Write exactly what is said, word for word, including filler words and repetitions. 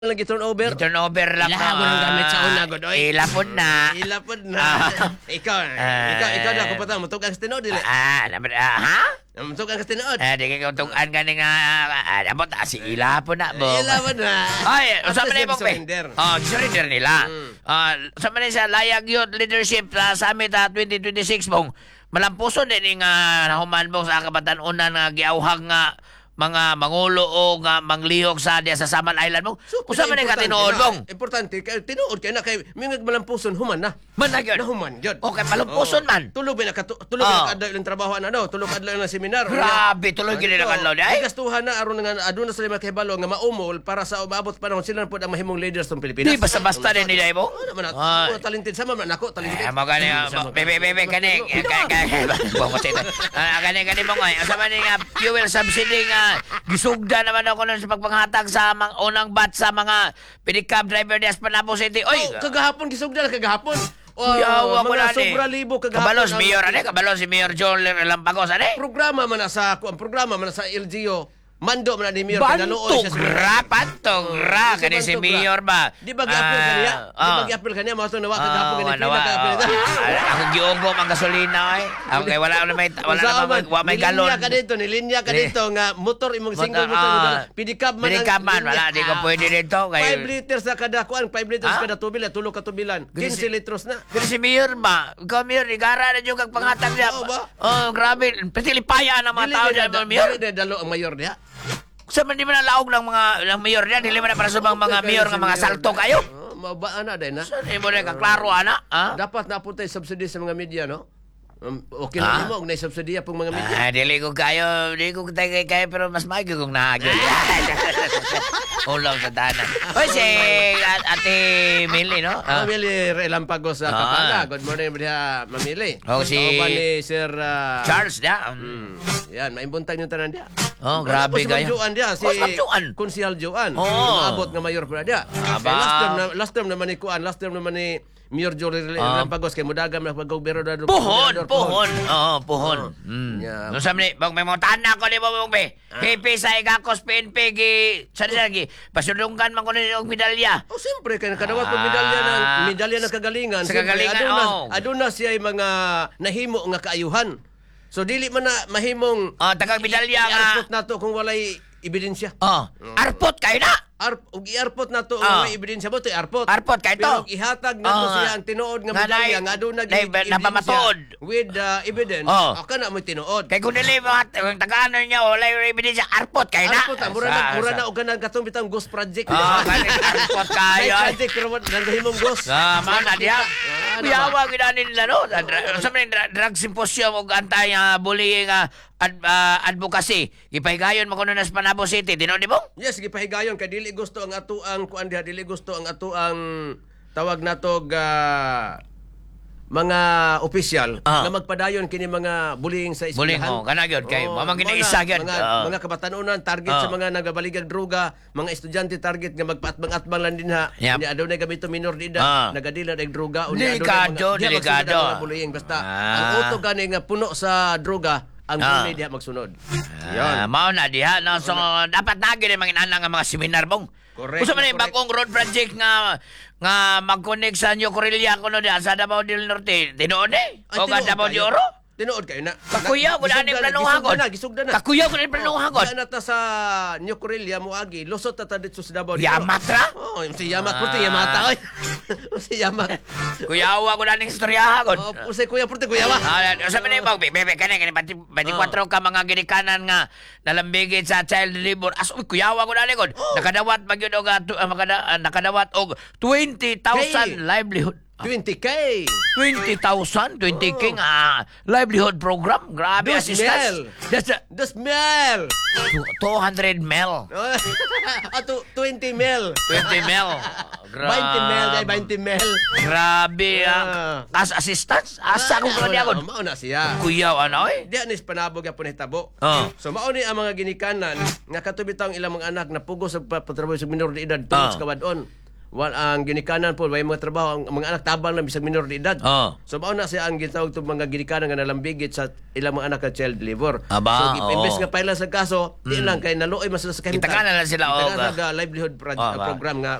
lagi turnover. Turnover lang. Ila ko ng gamit sa una, God, oy. Ilapon na. Ilapod na. ikaw, ikaw, ikaw na, kung patang, matug ang stenood, dili. Ah, naman, ah, ha? Matug ang stenood. Ah, di ka tugan ka nga, ah, abot, ah, si ilapon na, bo. Ilapod na. Ay, At sa least manay yung mong pe. surrender. Oh, surrender nila. Mm. Ah, sa manay sa Layag Youth Leadership sa Summit ah, twenty twenty-six mong malampuson din nga nahuman mong sa kabatan-unan nga giauhag nga mga mangulo o nga manglihok sa diya sa Samal Island mo. So, Usa man ka tinuod mong? Importante, kay tinuod kay na kay mingag malampuson human na. Man na gyud. Na human gyud. Okay, malampuson man. Tulog ba na tulog Oh. na kadlaw ng trabaho na daw, tulog kadlaw na seminar. Grabe, tuloy gid na kadlaw di ay. Gastuhan na aron nga aduna sa lima kahibalo nga maumol para sa umabot panahon sila na pud ang mahimong leaders ng Pilipinas. Di basta-basta din nila mo. Ano man Ah. ako talented sama man ako talented. Eh, mo gani bebe bebe kani kani mo sa ito. Ah, kani kani mo ngoy. Asa man nga fuel subsidy nga gisugda naman ako nun sa pagpanghatag sa mga unang batch sa mga pedicab driver di Espanapo City. Oy, Oh, kagahapon gisugda na kagahapon. Oh, yawa ko mga na ni. sobra libo kagahapon. Kabalos ang- mayor ane, kabalos si Mayor John Lampagos ane. Programa man na sa ang programa man na sa L G O. Mando man na ni Mayor Bantog ra, bantog ra Kasi kani si bantog ra. Mayor ba? Di ba gi-appeal kaniya? Di ba Ah. gi-appeal kaniya? Mga ito nawa Ah, kagahapon kaniya. nawa, Pila ka ah, Ako giugom ang gasolina ay. Okay, wala na may wala na may wa may galon. Nilinya ka dito, nilinya ka Ni- dito nga motor imong single Motor, motor. ah. Pidikab man. ang Pedicab man, linya. wala di ko pwede dito kay five liters na kada kuan, five liters Ah? kada tubilan, tulo ka tubilan. Kasi- fifteen litros na. Pero si Mayor ba? Ikaw, Mayor, igara na yung kagpanghatag niya. Oo ba? Oh, grabe. Pati lipaya ng mga Dili tao na- dyan, dili Mayor. na dalo ang mayor niya. Sa man di man nalaog ng mga ng Mayor niya, dili man na para sa mga mga Mayor nga mga salto kayo. Oh, maba ana din na. Saan mo na kaklaro, ana? Ha? Dapat napunta yung subsidy sa mga media, no? Um, okay Ah? na mo, na subsidy pong mga media. Ah, dili ko kayo, dili ko tayo kayo, pero mas maigi kong nahagyo. Ulaw sa tanan. Oy, si at- Ate Millie, no? Ah. Mamili Relampagos sa Ah. Kapanga. Good morning, Bria Mamili. Oh, si- Kauban ni Sir ah, Charles, da. Hmm. Yan, maimbuntan yung tanan dia. Oh, grabe Tapos si Ma'am kayo. Joan dia, si Oh, si Ma'am Joan. Konsihal Joan. Oo. Maabot nga mayor pala dia. Aba. Kaya Last term, na, last term naman ni Kuan, last term naman ni Mayor Jory Ah. Relampagos kay mudagam na pag-gobernador. Puhon, gobernador, puhon. Oo, puhon. Mm. Yeah. No sabi ni, bang may mga tanan ko ni mo mong be. Pipi sa igakos P N P gi sa lagi. Pasulungkan man ko ni og medalya. Oh, siyempre, kaya nakadawat ko medalya ng, Ah. medalya ng kagalingan. Sa Siyempre, kagalingan, aduna, oh. aduna siya ay mga nahimo nga kaayuhan. So, dili man na mahimong Oh, tagang medalya nga. i-arpot na to kung walay ebidensya. Oh, arpot kayo na. Arp, ug i-arpot na to, Ah. oh. may ebidensya mo to, i-arpot. Arpot kayo to. Pero ihatag na to Oh, siya nga. ang tinuod nga Nga medalya na- nga aduna na- ebidensya napamatuod. with uh, evidence. Oh. Aka na mo tinuod. Kay kung dili mga ang tagaan niya wala yung ebidensya arpot kayo na. Arpot na, mura na, mura na og ganang katong bitang ghost project. Oh, kani arpot kayo. May project pero nangahimong ghost. Ah, man na diha. ano Biyawa ginanin nila no. Sa man drug symposium og anti uh, bullying uh, ad, uh, advocacy. Gipahigayon mo kuno na sa Panabo City. Dino di mo? Yes, sige pahigayon kay dili gusto ang ato ang kuan diha, dili gusto ang ato ang tawag nato ga mga opisyal Ah. nga magpadayon kini mga bullying sa eskwelahan. Bullying, oh, kana gyud, kay Oo, mamang mao ginaisa na, gyud. Mga, Ah. mga kabatanunan target Ah. sa mga nagabaligag droga, mga estudyante target nga magpaatbang-atbang lang din ha. Yep. Ni adunay gamito minor de edad, Ah. nagadila og droga o ni Delikado, adunay mga- diha magsunod delikado. ang mga bullying basta Ah. ang uto gani nga puno sa droga ang Ah. bully diha magsunod. Ah, mao na diha no. So dapat na gyud mga inana nga mga seminar bong. Correct, Usa man yung correct. bagong road project nga nga mag-connect sa New Correlia kuno diha sa Davao del Norte. Tinuod eh. Ay, O ka tinuod Davao de kayo. Oro. Tinuod kayo na. Kakuya ko na ni Gisugda planong hagod. gisugda na, gisugda na. Kakuya ko na ni planong hagod. Diyan na ta sa New Correlia mo agi, lusot ta ta dito sa Davao. Yamat ra? Oh, si Yamat puti Yamata oy. Si Yamat. Kuyawa ko na ning istorya hagod. Oh, si Kuya puti Kuya wa. Ah, sa man yung bebe kani kani pati pati Ah. kwatro ka mga ginikanan nga nalambigit sa child labor. As uy kuyawa ko na likod. Oh. Nakadawat magyud og ah, tu- ah, makada- ah, nakadawat og twenty thousand Hey. livelihood. twenty K. twenty thousand, twenty K nga livelihood program. Grabe Dos assistance. mil. That's a, Dos mil. two hundred mil. Ato twenty mil. twenty mil. Grabe. twenty mil, ay twenty mil. Grabe Ah. ang as assistance. Asa ko ko niya Oh, mao na siya. Kuyaw ano eh. Di anis panabog ya punitabo. Oh. So mao ni ang mga ginikanan nga katubitaw ang ilang mga anak na pugo sa patrabaho sa minor de edad tungod Ah. sa kawadon. wal ang ginikanan po may mga trabaho ang mga anak tabang lang bisag minor de edad. Oh. So mao na siya ang gitawag tong mga ginikanan nga nalambigit sa ilang mga anak nga child labor. Aba, so oo. imbes nga pailan sa kaso, di lang kay naluoy mas sa kahimtang. Kitaka na lang sila, Kitaka oh, sa livelihood pro- Oh, ba. program nga